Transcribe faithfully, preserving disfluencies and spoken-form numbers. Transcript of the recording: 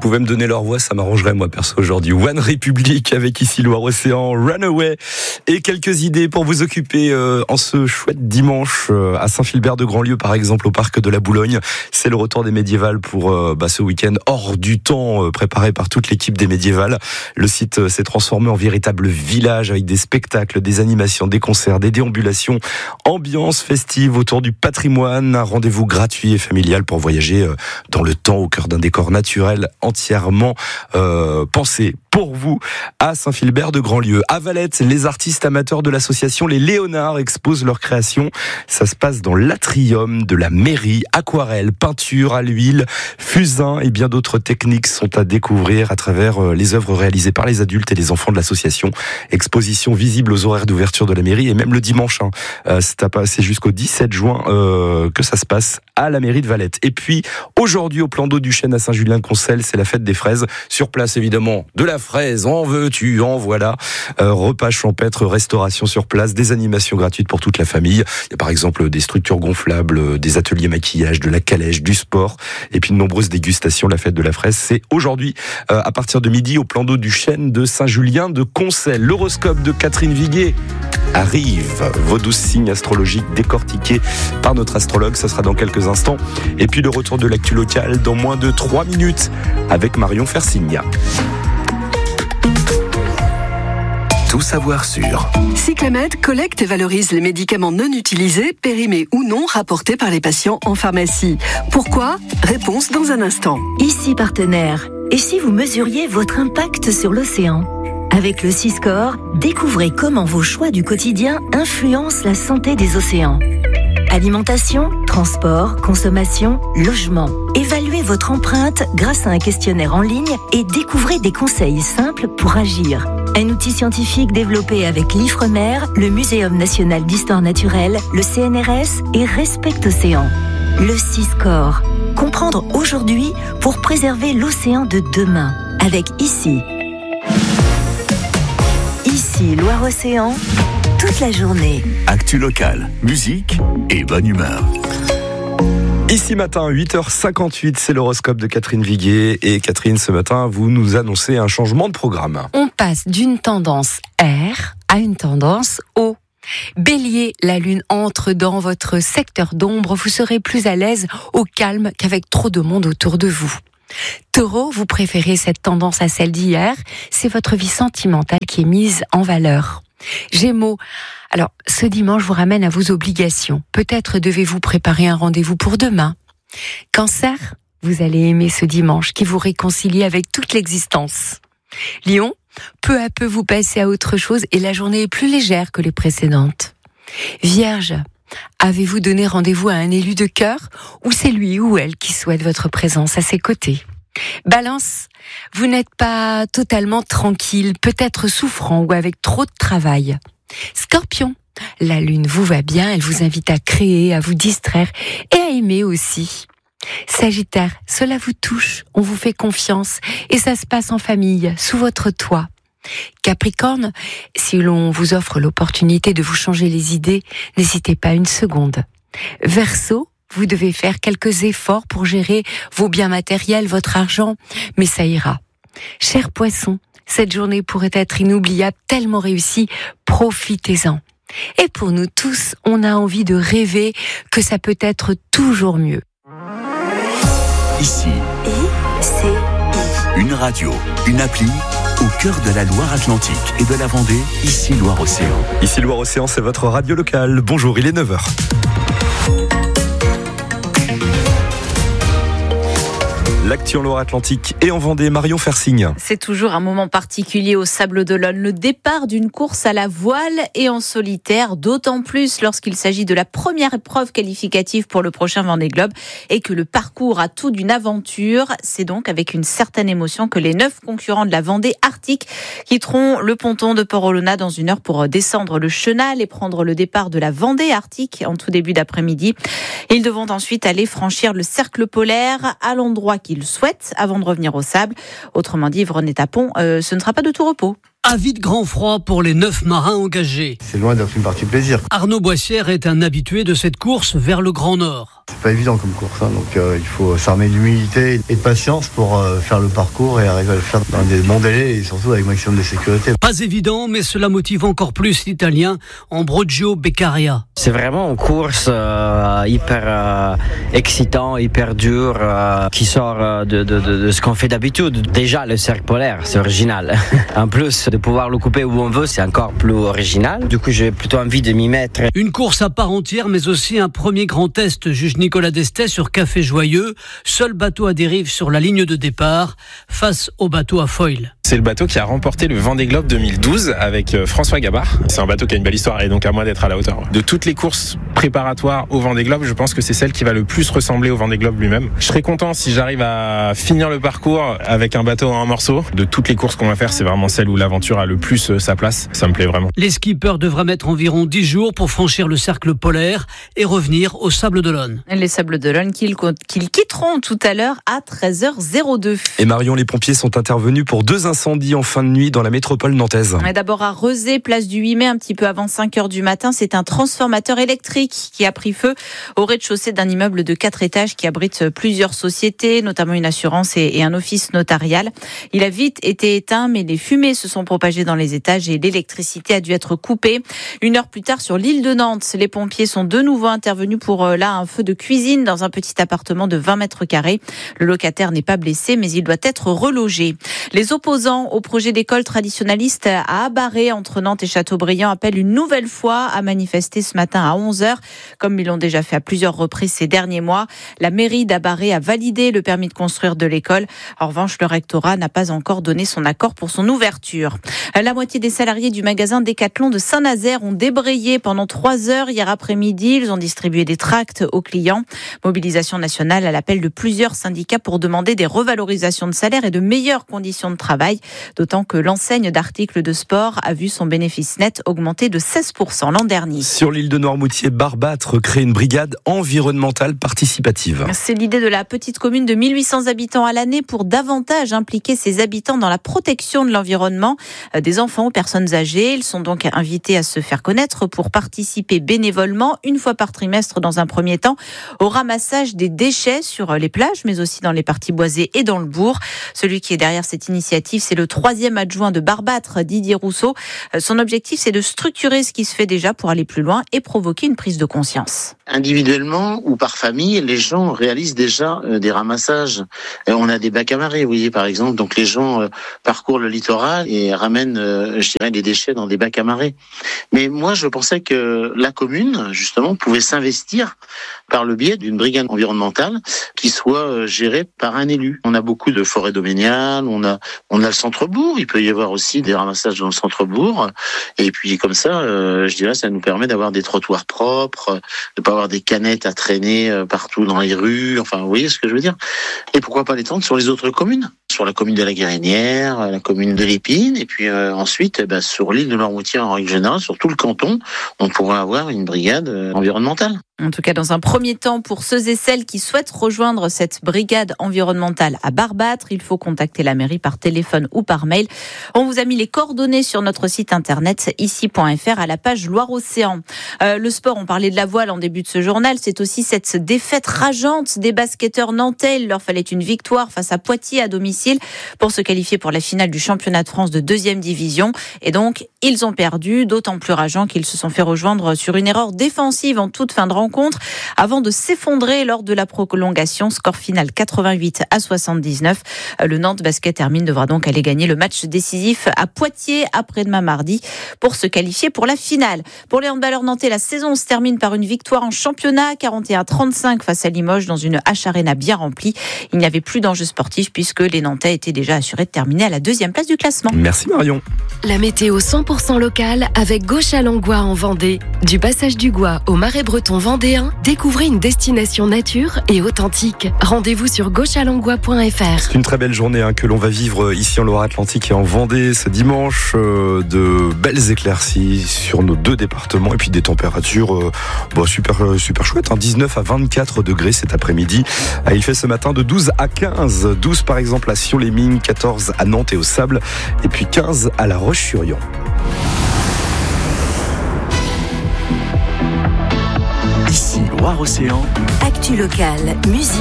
pouvaient me donner leur voix, ça m'arrangerait moi perso aujourd'hui. One Republic avec ici Loire-Océan, Runaway et quelques idées pour vous occuper euh, en ce chouette dimanche euh, à Saint-Philbert de Grandlieu par exemple au parc de la Boulogne. C'est le retour des médiévales pour euh, bah, ce week-end hors du temps euh, préparé par toute l'équipe des médiévales. Le site euh, s'est transformé en véritable village avec des spectacles, des animations, des concerts, des déambulations, ambiance festive autour du patrimoine, un rendez-vous gratuit et familial pour voyager euh, dans le temps au cœur d'un décor naturel entièrement euh, pensé pour vous à Saint-Philbert de Grandlieu. À Valette, les artistes amateurs de l'association Les Léonards exposent leurs créations. Ça se passe dans l'atrium de la mairie. Aquarelle, peinture à l'huile, fusain et bien d'autres techniques sont à découvrir à travers les œuvres réalisées par les adultes et les enfants de l'association. Exposition visible aux horaires d'ouverture de la mairie et même le dimanche. Hein. Euh, c'est jusqu'au dix-sept juin euh, que ça se passe à la mairie de Valette. Et puis aujourd'hui au plan d'eau du Chêne à Saint-Julien-de-Concelles, c'est la fête des fraises. Sur place évidemment de la fraise, en veux-tu, en voilà. Euh, repas champêtre, restauration sur place, des animations gratuites pour toute la famille. Il y a par exemple des structures gonflables, des ateliers maquillage, de la calèche, du sport et puis de nombreuses dégustations. La fête de la fraise, c'est aujourd'hui euh, à partir de midi au plan d'eau du Chêne de Saint-Julien-de-Concelles. L'horoscope de Catherine Viguier arrive. Vos douze signes astrologiques décortiqués par notre astrologue, ça sera dans quelques instants. Et puis le retour de l'actu locale dans moins de trois minutes avec Marion Fersigna. Tout savoir sur Cyclamed collecte et valorise les médicaments non utilisés, périmés ou non, rapportés par les patients en pharmacie. Pourquoi ? Réponse dans un instant. Ici partenaire. Et si vous mesuriez votre impact sur l'océan ? Avec le Siscore, découvrez comment vos choix du quotidien influencent la santé des océans. Alimentation, transport, consommation, logement. Évaluez votre empreinte grâce à un questionnaire en ligne et découvrez des conseils simples pour agir. Un outil scientifique développé avec l'Ifremer, le Muséum national d'histoire naturelle, le C N R S et Respect Océan. Le Siscore. Comprendre aujourd'hui pour préserver l'océan de demain. Avec ici. Ici, Loire-Océan. Toute la journée. Actu locale, musique et bonne humeur. Ici matin, huit heures cinquante-huit, c'est l'horoscope de Catherine Viguier. Et Catherine, ce matin, vous nous annoncez un changement de programme. On passe d'une tendance R à une tendance O. Bélier, la lune entre dans votre secteur d'ombre, vous serez plus à l'aise au calme qu'avec trop de monde autour de vous. Taureau, vous préférez cette tendance à celle d'hier, c'est votre vie sentimentale qui est mise en valeur. Gémeaux, alors ce dimanche vous ramène à vos obligations. Peut-être devez-vous préparer un rendez-vous pour demain. Cancer, vous allez aimer ce dimanche qui vous réconcilie avec toute l'existence. Lion, peu à peu vous passez à autre chose et la journée est plus légère que les précédentes. Vierge, avez-vous donné rendez-vous à un élu de cœur ou c'est lui ou elle qui souhaite votre présence à ses côtés ? Balance, vous n'êtes pas totalement tranquille, peut-être souffrant ou avec trop de travail. Scorpion, la lune vous va bien, elle vous invite à créer, à vous distraire et à aimer aussi. Sagittaire, cela vous touche, on vous fait confiance et ça se passe en famille, sous votre toit. Capricorne, si l'on vous offre l'opportunité de vous changer les idées, n'hésitez pas une seconde. Verseau, vous devez faire quelques efforts pour gérer vos biens matériels, votre argent, mais ça ira. Cher Poisson, cette journée pourrait être inoubliable, tellement réussie, profitez-en. Et pour nous tous, on a envie de rêver que ça peut être toujours mieux. Ici, I C I. une radio, une appli au cœur de la Loire-Atlantique et de la Vendée, ici Loire-Océan. Ici Loire-Océan, c'est votre radio locale. Bonjour, il est neuf heures. L'actu en Loire-Atlantique et en Vendée, Marion Fersigne. C'est toujours un moment particulier au Sables d'Olonne, le départ d'une course à la voile et en solitaire, d'autant plus lorsqu'il s'agit de la première épreuve qualificative pour le prochain Vendée Globe et que le parcours a tout d'une aventure. C'est donc avec une certaine émotion que les neuf concurrents de la Vendée Arctique quitteront le ponton de Port-Olona dans une heure pour descendre le chenal et prendre le départ de la Vendée Arctique en tout début d'après-midi. Ils devront ensuite aller franchir le cercle polaire à l'endroit qu'ils souhaitent avant de revenir au sable. Autrement dit, Yvonne Tapon, euh, ce ne sera pas de tout repos. Avis de grand froid pour les neuf marins engagés. C'est loin d'être une partie plaisir. Arnaud Boissière est un habitué de cette course vers le Grand Nord. C'est pas évident comme course, hein, donc euh, il faut s'armer d'humilité et de patience pour euh, faire le parcours et arriver à le faire dans des bons délais et surtout avec maximum de sécurité. Pas évident, mais cela motive encore plus l'Italien Ambrogio Beccaria. C'est vraiment une course euh, hyper euh, excitant, hyper dur, euh, qui sort euh, de, de, de, de ce qu'on fait d'habitude. Déjà, le cercle polaire, c'est original. En plus, de pouvoir le couper où on veut, c'est encore plus original. Du coup, j'ai plutôt envie de m'y mettre. Une course à part entière, mais aussi un premier grand test, juge Nicolas Destet sur Café Joyeux. Seul bateau à dérive sur la ligne de départ, face au bateau à foil. C'est le bateau qui a remporté le Vendée Globe deux mille douze avec François Gabard. C'est un bateau qui a une belle histoire et donc à moi d'être à la hauteur. De toutes les courses préparatoires au Vendée Globe, je pense que c'est celle qui va le plus ressembler au Vendée Globe lui-même. Je serais content si j'arrive à finir le parcours avec un bateau en un morceau. De toutes les courses qu'on va faire, c'est vraiment celle où l'aventure a le plus sa place. Ça me plaît vraiment. Les skippers devraient mettre environ dix jours pour franchir le cercle polaire et revenir aux Sables d'Olonne. Les Sables d'Olonne qu'ils, qu'ils quitteront tout à l'heure à treize heures zéro deux. Et Marion, les pompiers sont intervenus pour deux incendies en fin de nuit dans la métropole nantaise. D'abord à Rezé, place du huit mai, un petit peu avant cinq heures du matin. C'est un transformateur électrique qui a pris feu au rez-de-chaussée d'un immeuble de quatre étages qui abrite plusieurs sociétés, notamment une assurance et, et un office notarial. Il a vite été éteint, mais les fumées se sont propagées dans les étages et l'électricité a dû être coupée. Une heure plus tard, sur l'île de Nantes, les pompiers sont de nouveau intervenus pour là un feu de cuisine dans un petit appartement de vingt mètres carrés. Le locataire n'est pas blessé, mais il doit être relogé. Les opposants au projet d'école traditionnaliste à Abarré, entre Nantes et Châteaubriand, appellent une nouvelle fois à manifester ce matin à onze heures, comme ils l'ont déjà fait à plusieurs reprises ces derniers mois. La mairie d'Abarré a validé le permis de construire de l'école. En revanche, le rectorat n'a pas encore donné son accord pour son ouverture. La moitié des salariés du magasin Decathlon de Saint-Nazaire ont débrayé pendant trois heures hier après-midi. Ils ont distribué des tracts aux clients. Mobilisation nationale à l'appel de plusieurs syndicats pour demander des revalorisations de salaire et de meilleures conditions de travail. D'autant que l'enseigne d'articles de sport a vu son bénéfice net augmenter de seize pour cent l'an dernier. Sur l'île de Noirmoutier, Barbâtre crée une brigade environnementale participative. C'est l'idée de la petite commune de mille huit cents habitants à l'année pour davantage impliquer ses habitants dans la protection de l'environnement, des enfants aux personnes âgées. Ils sont donc invités à se faire connaître pour participer bénévolement une fois par trimestre dans un premier temps au ramassage des déchets sur les plages, mais aussi dans les parties boisées et dans le bourg. Celui qui est derrière cette initiative, c'est le troisième adjoint de Barbâtre, Didier Rousseau. Son objectif, c'est de structurer ce qui se fait déjà pour aller plus loin et provoquer une prise de conscience. Individuellement ou par famille, les gens réalisent déjà des ramassages. On a des bacs à marée, vous voyez, par exemple. Donc les gens parcourent le littoral et ramènent, je dirais, des déchets dans des bacs à marée. Mais moi, je pensais que la commune, justement, pouvait s'investir par le biais d'une brigade environnementale qui soit gérée par un élu. On a beaucoup de forêts domaniales, on a, on a le centre-bourg, il peut y avoir aussi des ramassages dans le centre-bourg. Et puis comme ça, euh, je dirais, ça nous permet d'avoir des trottoirs propres, de pas avoir des canettes à traîner partout dans les rues. Enfin, vous voyez ce que je veux dire. Et pourquoi pas l'étendre sur les autres communes, sur la commune de la Guérinière, la commune de l'Épine, et puis euh, ensuite, eh ben, sur l'île de Noirmoutier en règle générale, sur tout le canton, on pourrait avoir une brigade euh, environnementale. En tout cas, dans un premier temps, pour ceux et celles qui souhaitent rejoindre cette brigade environnementale à Barbâtre, il faut contacter la mairie par téléphone ou par mail. On vous a mis les coordonnées sur notre site internet ici point f r à la page Loire-Océan. Euh, le sport, on parlait de la voile en début de ce journal, c'est aussi cette défaite rageante des basketteurs nantais. Il leur fallait une victoire face à Poitiers à domicile pour se qualifier pour la finale du championnat de France de deuxième division. Et donc, ils ont perdu, d'autant plus rageant qu'ils se sont fait rejoindre sur une erreur défensive en toute fin de rencontre avant de s'effondrer lors de la prolongation. Score final quatre-vingt-huit à soixante-dix-neuf. Le Nantes Basket Hermine devra donc aller gagner le match décisif à Poitiers après-demain mardi pour se qualifier pour la finale. Pour les handballeurs nantais, la saison se termine par une victoire en championnat, quarante et un à trente-cinq face à Limoges dans une H-Arena bien remplie. Il n'y avait plus d'enjeu sportif puisque les Nantais étaient déjà assurés de terminer à la deuxième place du classement. Merci Marion. La météo cent pour cent locale avec Gauche à Langois en Vendée. Du passage du Gois au Marais Breton Vendée. Vendéens, découvrez une destination nature et authentique. Rendez-vous sur gauchalangua point f r. C'est une très belle journée hein, que l'on va vivre ici en Loire-Atlantique et en Vendée ce dimanche. Euh, de belles éclaircies sur nos deux départements et puis des températures euh, bah, super, super chouettes. Hein, dix-neuf à vingt-quatre degrés cet après-midi. Ah, il fait ce matin de douze à quinze. douze par exemple à Sion-les-Mines, quatorze à Nantes et au Sable et puis quinze à La Roche-sur-Yon. Ici Loire-Océan. Actu locale, musique.